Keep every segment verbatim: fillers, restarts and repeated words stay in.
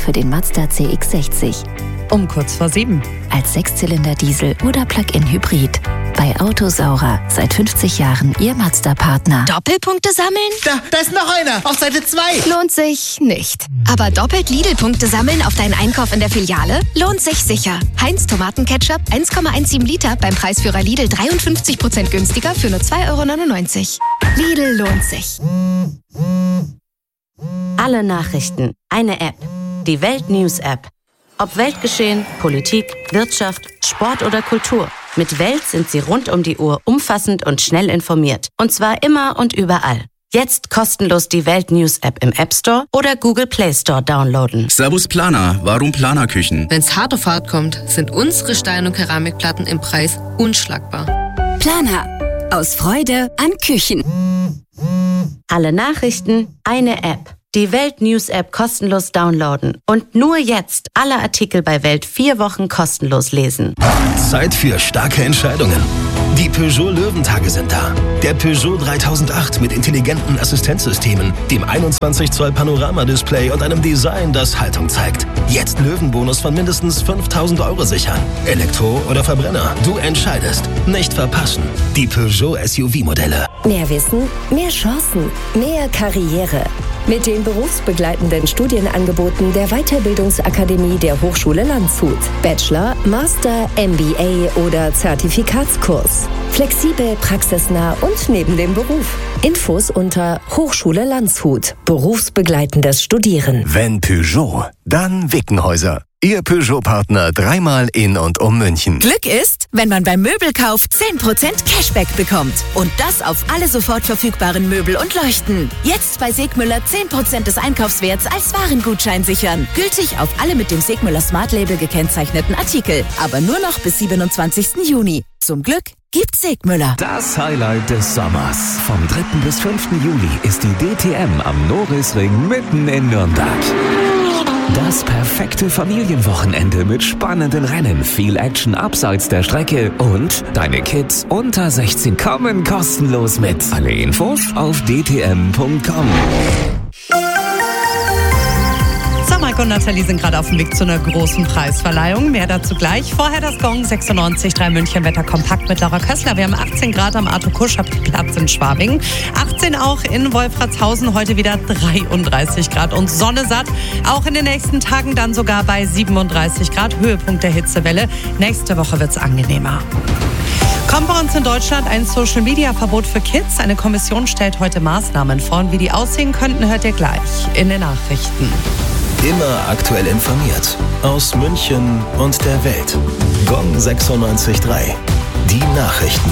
für den Mazda C X sechzig. Um kurz vor sieben. Als Sechszylinder-Diesel oder Plug-in-Hybrid. Bei Autosaurer seit fünfzig Jahren Ihr Mazda-Partner. Doppelpunkte sammeln? Da, da ist noch einer, auf Seite zwei. Lohnt sich nicht. Aber doppelt Lidl-Punkte sammeln auf deinen Einkauf in der Filiale? Lohnt sich sicher. Heinz Tomatenketchup eins Komma siebzehn Liter beim Preisführer Lidl dreiundfünfzig Prozent günstiger für nur zwei Euro neunundneunzig. Lidl lohnt sich. Alle Nachrichten, eine App. Die Welt News App. Ob Weltgeschehen, Politik, Wirtschaft, Sport oder Kultur. Mit Welt sind Sie rund um die Uhr umfassend und schnell informiert. Und zwar immer und überall. Jetzt kostenlos die Welt News App im App Store oder Google Play Store downloaden. Servus Planer, warum Planerküchen? Wenn's hart auf hart kommt, sind unsere Stein- und Keramikplatten im Preis unschlagbar. Planer. Aus Freude an Küchen. Alle Nachrichten, eine App. Die Welt News App kostenlos downloaden. Und nur jetzt alle Artikel bei Welt vier Wochen kostenlos lesen. Zeit für starke Entscheidungen. Die Peugeot Löwentage sind da. Der Peugeot dreitausendacht mit intelligenten Assistenzsystemen, dem einundzwanzig Zoll Panoramadisplay und einem Design, das Haltung zeigt. Jetzt Löwenbonus von mindestens fünftausend Euro sichern. Elektro oder Verbrenner, du entscheidest. Nicht verpassen. Die Peugeot S U V-Modelle. Mehr Wissen, mehr Chancen, mehr Karriere. Mit den berufsbegleitenden Studienangeboten der Weiterbildungsakademie der Hochschule Landshut. Bachelor, Master, M B A oder Zertifikatskurs. Flexibel, praxisnah und neben dem Beruf. Infos unter Hochschule Landshut. Berufsbegleitendes Studieren. Wenn Peugeot, dann Wickenhäuser. Ihr Peugeot-Partner dreimal in und um München. Glück ist, wenn man beim Möbelkauf zehn Prozent Cashback bekommt. Und das auf alle sofort verfügbaren Möbel und Leuchten. Jetzt bei Segmüller zehn Prozent des Einkaufswerts als Warengutschein sichern. Gültig auf alle mit dem Segmüller Smart Label gekennzeichneten Artikel. Aber nur noch bis siebenundzwanzigsten Juni. Zum Glück gibt's Segmüller. Das Highlight des Sommers. Vom dritten bis fünften Juli ist die D T M am Norisring mitten in Nürnberg. Das perfekte Familienwochenende mit spannenden Rennen, viel Action abseits der Strecke und deine Kids unter sechzehn kommen kostenlos mit. Alle Infos auf d t m punkt com. So, Marc und Nathalie sind gerade auf dem Weg zu einer großen Preisverleihung. Mehr dazu gleich. Vorher das Gong sechsundneunzig Komma drei München Wetter kompakt mit Laura Kössler. Wir haben achtzehn Grad am Arthur-Kuschap-Platz in Schwabing. achtzehn auch in Wolfratshausen. Heute wieder dreiunddreißig Grad und Sonne satt. Auch in den nächsten Tagen dann sogar bei siebenunddreißig Grad. Höhepunkt der Hitzewelle. Nächste Woche wird es angenehmer. Kommt bei uns in Deutschland ein Social-Media-Verbot für Kids. Eine Kommission stellt heute Maßnahmen vor. Und wie die aussehen könnten, hört ihr gleich in den Nachrichten. Immer aktuell informiert. Aus München und der Welt. Gong sechsundneunzig Komma drei. Die Nachrichten.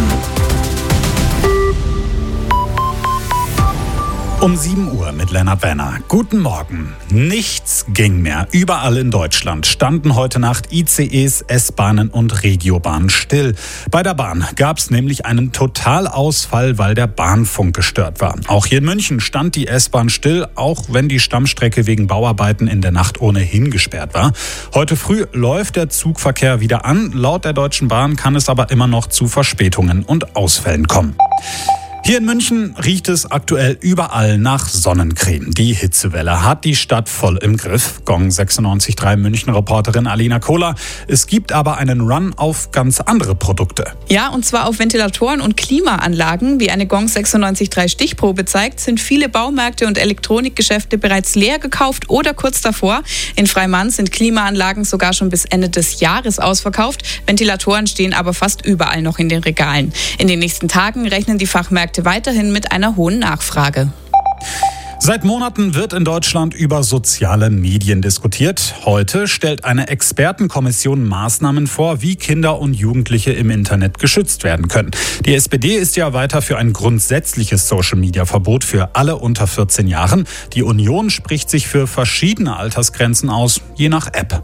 Um sieben Uhr mit Lennart Wenner. Guten Morgen. Nichts ging mehr. Überall in Deutschland standen heute Nacht I C Es, S-Bahnen und Regiobahnen still. Bei der Bahn gab es nämlich einen Totalausfall, weil der Bahnfunk gestört war. Auch hier in München stand die S-Bahn still, auch wenn die Stammstrecke wegen Bauarbeiten in der Nacht ohnehin gesperrt war. Heute früh läuft der Zugverkehr wieder an. Laut der Deutschen Bahn kann es aber immer noch zu Verspätungen und Ausfällen kommen. Hier in München riecht es aktuell überall nach Sonnencreme. Die Hitzewelle hat die Stadt voll im Griff. Gong sechsundneunzig Komma drei München-Reporterin Alina Kohler. Es gibt aber einen Run auf ganz andere Produkte. Ja, und zwar auf Ventilatoren und Klimaanlagen. Wie eine Gong sechsundneunzig Komma drei Stichprobe zeigt, sind viele Baumärkte und Elektronikgeschäfte bereits leer gekauft oder kurz davor. In Freimann sind Klimaanlagen sogar schon bis Ende des Jahres ausverkauft. Ventilatoren stehen aber fast überall noch in den Regalen. In den nächsten Tagen rechnen die Fachmärkte weiterhin mit einer hohen Nachfrage. Seit Monaten wird in Deutschland über soziale Medien diskutiert. Heute stellt eine Expertenkommission Maßnahmen vor, wie Kinder und Jugendliche im Internet geschützt werden können. Die S P D ist ja weiter für ein grundsätzliches Social-Media-Verbot für alle unter vierzehn Jahren. Die Union spricht sich für verschiedene Altersgrenzen aus, je nach App.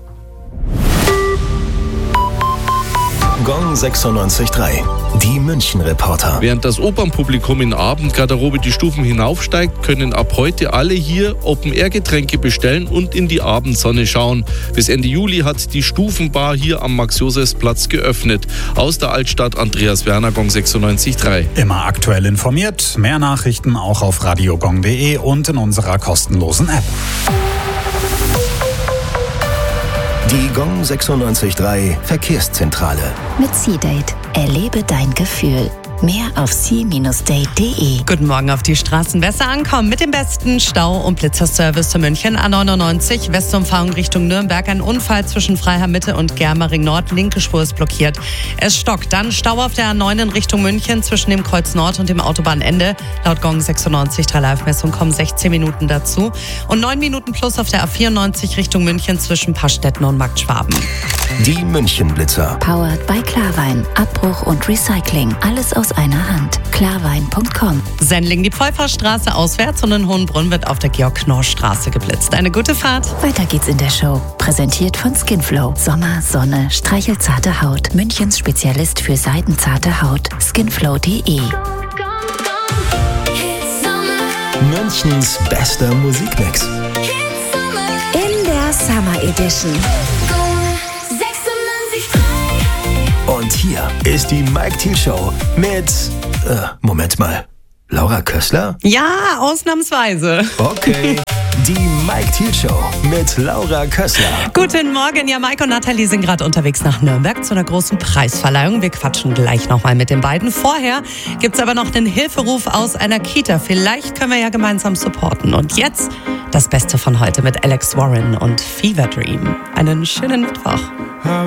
Gong sechsundneunzig Komma drei. Die München-Reporter. Während das Opernpublikum in Abendgarderobe die Stufen hinaufsteigt, können ab heute alle hier Open-Air-Getränke bestellen und in die Abendsonne schauen. Bis Ende Juli hat die Stufenbar hier am Max-Josefs-Platz geöffnet. Aus der Altstadt Andreas Werner, Gong sechsundneunzig Komma drei. Immer aktuell informiert. Mehr Nachrichten auch auf radiogong punkt de und in unserer kostenlosen App. Die Gong sechsundneunzig Komma drei Verkehrszentrale. Mit C-Date. Erlebe dein Gefühl. Mehr auf c Bindestrich date punkt de. Guten Morgen. Auf die Straßen besser ankommen mit dem besten Stau- und Blitzerservice zu München. A neunundneunzig, Westumfahrung Richtung Nürnberg. Ein Unfall zwischen Freiham Mitte und Germering Nord. Linke Spur ist blockiert. Es stockt. Dann Stau auf der A neun in Richtung München zwischen dem Kreuz Nord und dem Autobahnende. Laut Gong sechsundneunzig Komma drei Live-Messung kommen sechzehn Minuten dazu. Und neun Minuten plus auf der A vierundneunzig Richtung München zwischen Pastetten und Marktschwaben. Die München-Blitzer. Powered by Klarwein. Abbruch und Recycling. Alles aus einer Hand. Klarwein punkt com. Sendling, die Pfeuferstraße auswärts und in Hohenbrunn wird auf der Georg-Knorr-Straße geblitzt. Eine gute Fahrt. Weiter geht's in der Show. Präsentiert von Skinflow. Sommer, Sonne, streichelzarte Haut. Münchens Spezialist für seidenzarte Haut. Skinflow punkt de. Münchens bester Musikmix. In der Summer Edition. Und hier ist die Mike Thiel Show mit, äh, Moment mal, Laura Kössler? Ja, ausnahmsweise. Okay. Die Mike Thiel Show mit Laura Kössler. Guten Morgen, ja, Mike und Nathalie sind gerade unterwegs nach Nürnberg zu einer großen Preisverleihung. Wir quatschen gleich nochmal mit den beiden. Vorher gibt's aber noch einen Hilferuf aus einer Kita. Vielleicht können wir ja gemeinsam supporten. Und jetzt das Beste von heute mit Alex Warren und Fever Dream. Einen schönen Mittwoch.